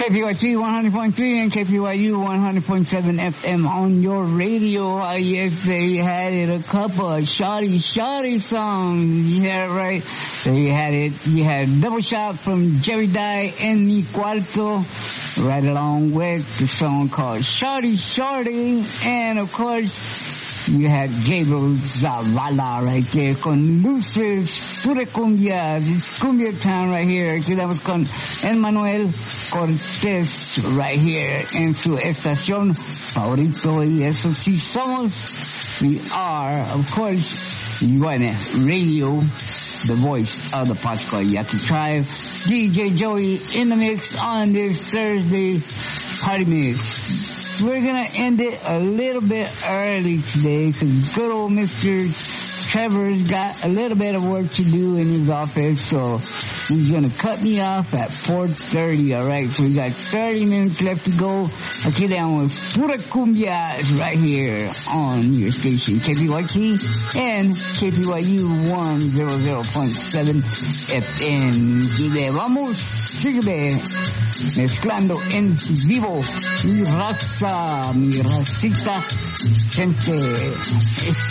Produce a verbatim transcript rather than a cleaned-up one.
K P Y T one hundred point three and K P Y U one hundred point seven F M on your radio. Uh, yes, they had it a couple of shoddy, shoddy songs. Yeah, right. So you had it, you had Double Shot from Jerry Dye en Mi Cuarto, right along with the song called Shoddy, Shoddy. And of course, you had Gabriel Zavala right there con Luces, Pura Cumbia, this Cumbia Town right here. Quedamos con Emmanuel Cortés right here en su estación favorito, y eso sí somos. We are, of course, Iguana Radio, the voice of the Pascua Yaqui tribe. D J Joey in the mix on this Thursday party mix. We're gonna end it a little bit early today because good old Mister Trevor's got a little bit of work to do in his office, so he's gonna cut me off at four thirty, alright? So we got thirty minutes left to go. Aquí tenemos Pura Cumbia right here on your station, K P Y T and K P Y U one hundred point seven F M. Y le vamos, sígueme, mezclando en vivo, mi raza, mi racita, gente.